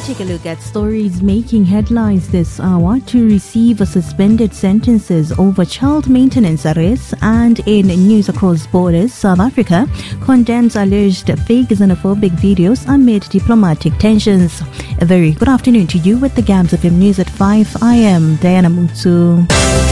Take a look at stories making headlines this hour. To receive suspended sentences over child maintenance arrests. And in news across borders, South Africa condemns alleged fake xenophobic videos amid diplomatic tensions. A very good afternoon to you with the Gams FM News at 5. I am Diana Mutsu.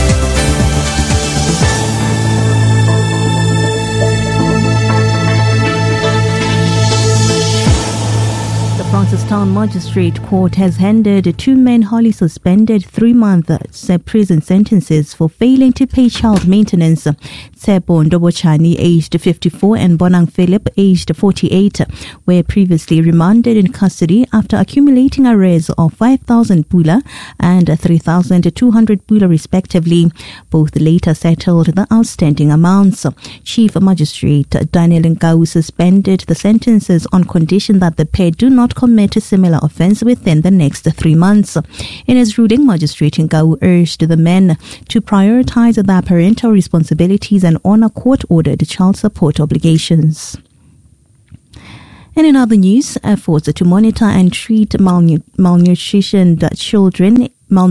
Francistown Magistrate Court has handed two men wholly suspended 3-month prison sentences for failing to pay child maintenance. Tshepo Ndobochani, aged 54, and Bonang Philip, aged 48, were previously remanded in custody after accumulating arrears of 5,000 pula and 3,200 pula respectively. Both later settled the outstanding amounts. Chief Magistrate Daniel Nkau suspended the sentences on condition that the pair do not commit a similar offence within the next 3 months. In his ruling, Magistrate Nkau urged the men to prioritise their parental responsibilities and honour court-ordered child support obligations. And in other news, efforts to monitor and treat malnourished children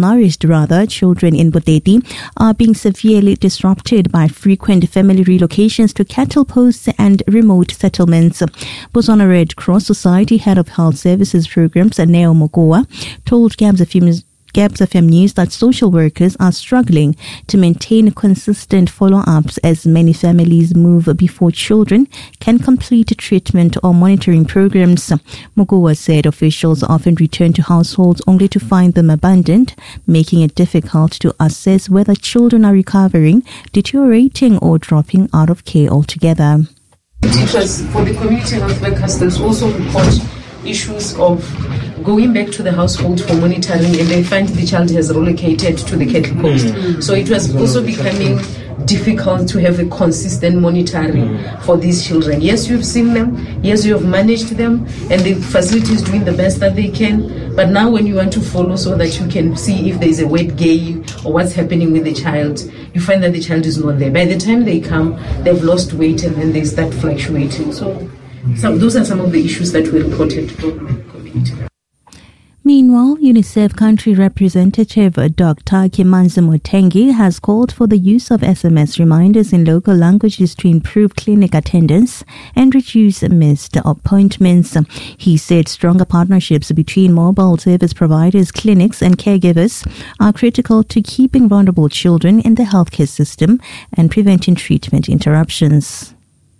in Boteti are being severely disrupted by frequent family relocations to cattle posts and remote settlements. Botswana Red Cross Society Head of Health Services Programs, Neo Mogoa, told Gams FM News that social workers are struggling to maintain consistent follow-ups as many families move before children can complete treatment or monitoring programs. Mogoa said officials often return to households only to find them abandoned, making it difficult to assess whether children are recovering, deteriorating or dropping out of care altogether. Teachers for the community health workers, there's also report issues of going back to the household for monitoring, and they find the child has relocated to the cattle post. So it was also becoming difficult to have a consistent monitoring for these children. Yes, you've seen them. Yes, you have managed them, and the facility is doing the best that they can. But now when you want to follow so that you can see if there is a weight gain or what's happening with the child, you find that the child is not there. By the time they come, they've lost weight and then they start fluctuating. So those are some of the issues that we reported to the community. Meanwhile, UNICEF country representative Dr. Kimanzi Motengi has called for the use of SMS reminders in local languages to improve clinic attendance and reduce missed appointments. He said stronger partnerships between mobile service providers, clinics and caregivers are critical to keeping vulnerable children in the healthcare system and preventing treatment interruptions.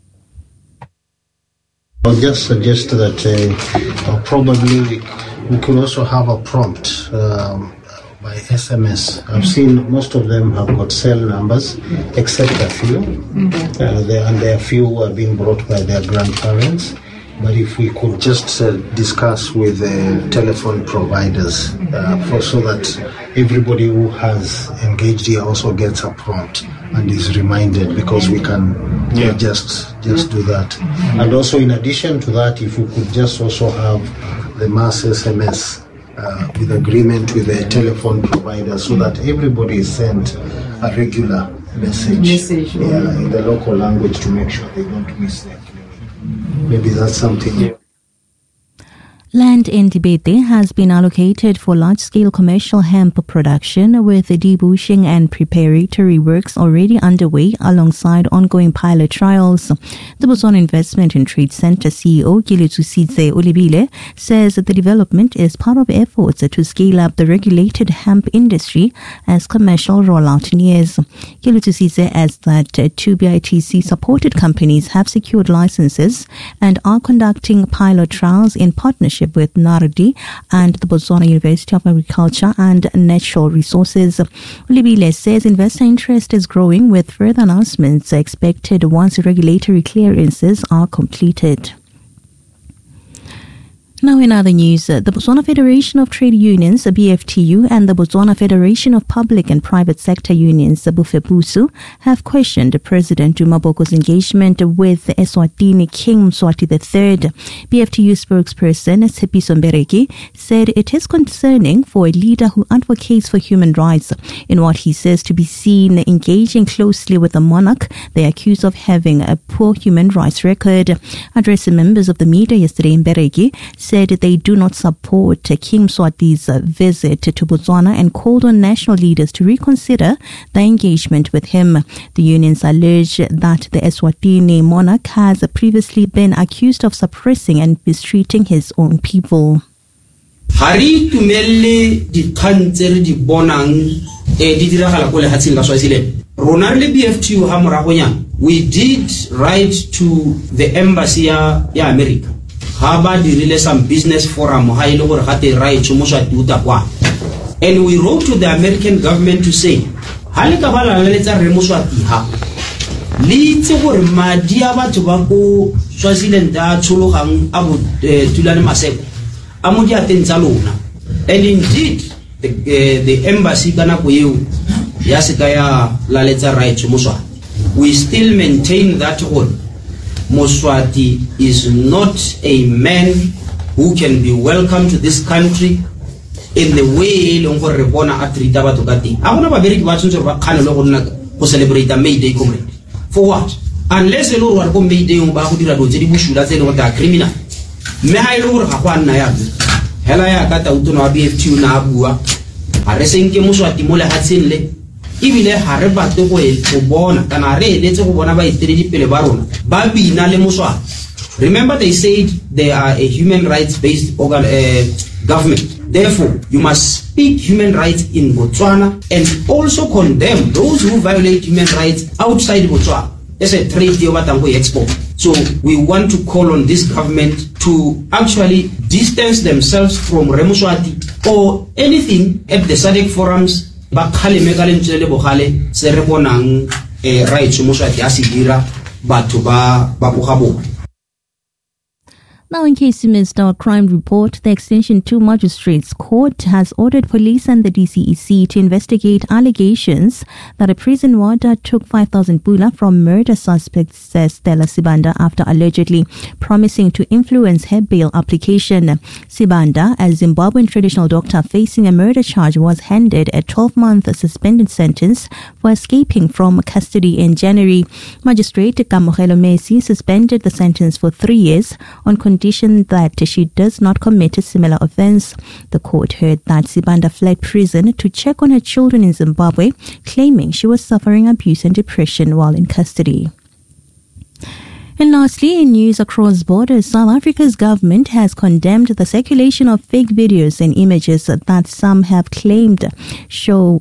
I'll just suggest that probably we could also have a prompt by SMS. I've seen most of them have got cell numbers, except a few. And there are few who are being brought by their grandparents. But if we could just discuss with the telephone providers so that everybody who has engaged here also gets a prompt and is reminded, because we can just do that. And also in addition to that, if we could just also have the mass SMS with agreement with the telephone provider so that everybody is sent a regular message in the local language to make sure they don't miss their clinic. Maybe that's something. Land in Dibete has been allocated for large-scale commercial hemp production, with debushing and preparatory works already underway alongside ongoing pilot trials. The Botswana Investment and Trade Centre CEO Giletusitse Olibile says that the development is part of efforts to scale up the regulated hemp industry as commercial rollout nears. Giletusitse adds that two BITC-supported companies have secured licenses and are conducting pilot trials in partnership with Nardi and the Botswana University of Agriculture and Natural Resources. Olibile says investor interest is growing, with further announcements expected once regulatory clearances are completed. Now in other news, the Botswana Federation of Trade Unions, BFTU, and the Botswana Federation of Public and Private Sector Unions, Bufepusu, have questioned President Duma Boko's engagement with Eswatini King Mswati III. BFTU spokesperson Tshepiso Mbereki said it is concerning for a leader who advocates for human rights, in what he says to be seen engaging closely with the monarch they accuse of having a poor human rights record. Addressing members of the media yesterday, Mbereki said said they do not support King Mswati's visit to Botswana and called on national leaders to reconsider their engagement with him. The unions allege that the Eswatini monarch has previously been accused of suppressing and mistreating his own people. Hari tumelle di khantsere di bonang di diragala go le hatsing la Swaziland. Rona le BFTU ha moragonya, we did write to the embassy ya America. Ha ba dirile some business forum ha ile gore ga te right mo Mswati uta kwa. And we wrote to the American government to say ha le ka bala le tsa re Mswati ha le tse gore madi a batho ba go Swaziland da tshologang a bo Tulane Maseko amudi atentsa lona. And indeed the embassy kana go eo ya seka ya la letsa right mo Mswati. We still maintain that one. Mswati is not a man who can be welcome to this country in the way le go re bona a treata batho ka teng. A bona ba bereki ba tshotse ba khane le go nna go celebrate May Day comrade. For what? Unless le go re go May Day ba go dira do tse di bushula tse le go ta criminal. Me ha ile go re ga go nna ya hela ya ka ta utono wa BFTU na bua a re senke Mswati mo le hatseng le ibile ha re batle go bona kana re eletse go bona ba itiredi pele ba rona ba bina le Mswati. Remember they said they are a human rights based government. Therefore, you must speak human rights in Botswana and also condemn those who violate human rights outside Botswana. There's a trade deal that we export. So we want to call on this government to actually distance themselves from Mswati or anything at the SADC forums. Bakhale megale ntsele bogale se re bonang rights Mswati a se dira batho ba bogabo. Now, in case you missed our crime report, the Extension 2 Magistrates Court has ordered police and the DCEC to investigate allegations that a prison warder took 5,000 pula from murder suspect, says Stella Sibanda, after allegedly promising to influence her bail application. Sibanda, a Zimbabwean traditional doctor facing a murder charge, was handed a 12-month suspended sentence for escaping from custody in January. Magistrate Kamohelo Messi suspended the sentence for 3 years on condition that she does not commit a similar offense. The court heard that Sibanda fled prison to check on her children in Zimbabwe, claiming she was suffering abuse and depression while in custody. And lastly, in news across borders, South Africa's government has condemned the circulation of fake videos and images that some have claimed show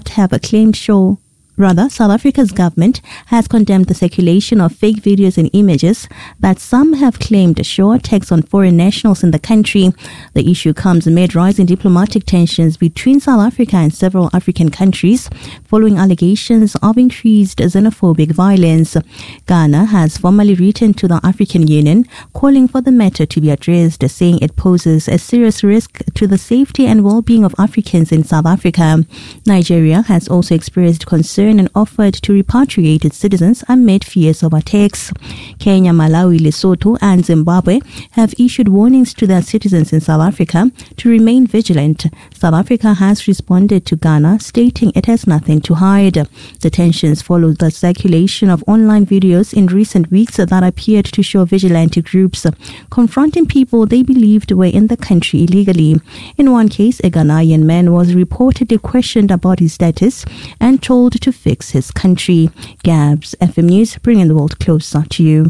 South Africa's government has condemned the circulation of fake videos and images that some have claimed show attacks on foreign nationals in the country. The issue comes amid rising diplomatic tensions between South Africa and several African countries following allegations of increased xenophobic violence. Ghana has formally written to the African Union calling for the matter to be addressed, saying it poses a serious risk to the safety and well-being of Africans in South Africa. Nigeria has also expressed concern and offered to repatriate its citizens amid fears of attacks. Kenya, Malawi, Lesotho and Zimbabwe have issued warnings to their citizens in South Africa to remain vigilant. South Africa has responded to Ghana, stating it has nothing to hide. The tensions follow the circulation of online videos in recent weeks that appeared to show vigilante groups confronting people they believed were in the country illegally. In one case, a Ghanaian man was reportedly questioned about his status and told to fix his country. Gabs FM News, bringing the world closer to you.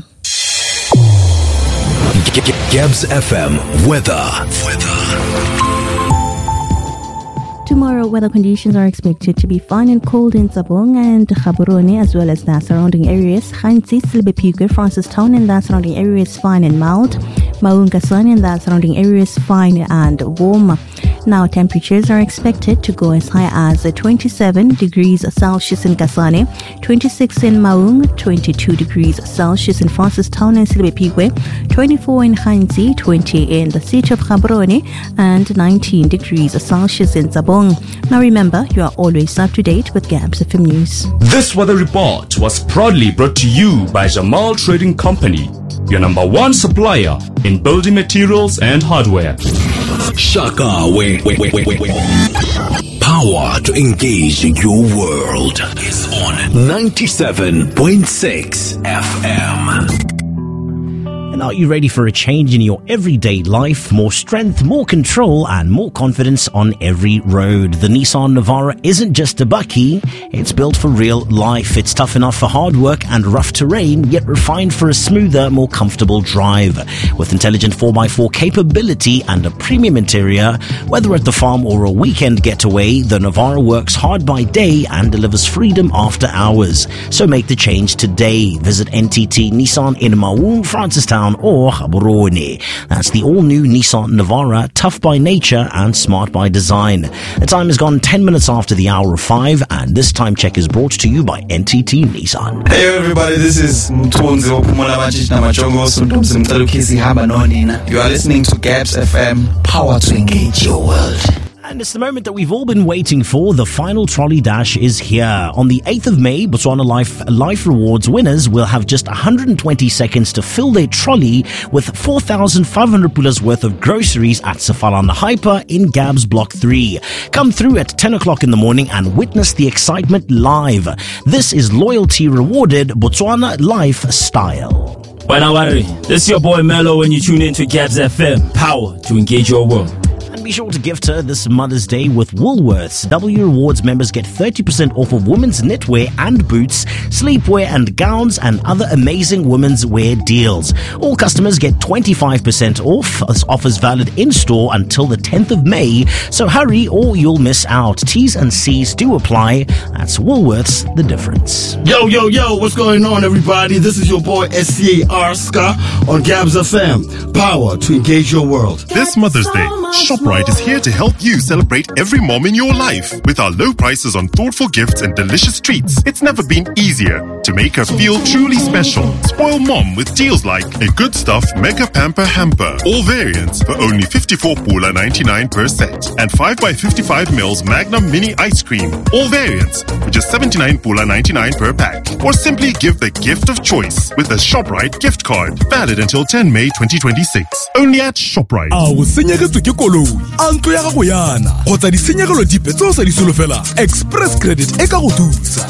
Gabs FM weather. Tomorrow, weather conditions are expected to be fine and cold in Zabong and Gaborone, as well as the surrounding areas. Khantsi, Silbepique, Francistown and the surrounding areas fine and mild. Maun Kasane and the surrounding areas fine and warm. Now, temperatures are expected to go as high as 27 degrees Celsius in Kasane, 26 in Maung, 22 degrees Celsius in Francistown and Silbepique, 24 in Khantsi, 20 in the city of Gaborone, and 19 degrees Celsius in Zabong. Now remember, you are always up to date with Gabs FM News. This weather report was proudly brought to you by Jamal Trading Company, your #1 supplier in building materials and hardware. Shaka, wait. Power to engage your world is on 97.6 FM. And are you ready for a change in your everyday life? More strength, more control, and more confidence on every road. The Nissan Navara isn't just a bakkie, it's built for real life. It's tough enough for hard work and rough terrain, yet refined for a smoother, more comfortable drive. With intelligent 4x4 capability and a premium interior, whether at the farm or a weekend getaway, the Navara works hard by day and delivers freedom after hours. So make the change today. Visit NTT Nissan in Maun, Francistown or Gaborone. That's the all-new Nissan Navara, tough by nature and smart by design. The time has gone 10 minutes after the hour of 5, and this time check is brought to you by NTT Nissan. Hey everybody, this is Mtunzi Opumula Machishna Machongo Sundumzi Mtalukisi Habanonina. You are listening to Gabs FM, power to engage your world. And it's the moment that we've all been waiting for. The final trolley dash is here. On the 8th of May, Botswana Life Rewards winners will have just 120 seconds to fill their trolley with 4,500 pulas worth of groceries at Safalana Hyper in Gabs Block 3. Come through at 10 o'clock in the morning and witness the excitement live. This is loyalty rewarded Botswana Life style. When I worry, this is your boy Mello when you tune in to Gabs FM, power to engage your world. And be sure to gift her this Mother's Day with Woolworths. W Rewards members get 30% off of women's knitwear and boots, sleepwear and gowns, and other amazing women's wear deals. All customers get 25% off. This offer's valid in-store until the 10th of May, so hurry or you'll miss out. T's and C's do apply. That's Woolworths, the difference. Yo, what's going on, everybody? This is your boy SCA Arska on Gabs FM. Power to engage your world. This Mother's Day, ShopRite is here to help you celebrate every mom in your life. With our low prices on thoughtful gifts and delicious treats, it's never been easier to make her feel truly special. Spoil mom with deals like a Good Stuff Mega Pamper Hamper, all variants for only 54 pula 99 per set, and 5x55 mils Magnum Mini Ice Cream, all variants for just 79 pula 99 per pack. Or simply give the gift of choice with a ShopRite gift card, valid until 10 May 2026. Only at ShopRite. Antlo ya gago yana kgotsa ditshenyegelo dipe tse o sa di solofela, Express Credit e ka go thusa.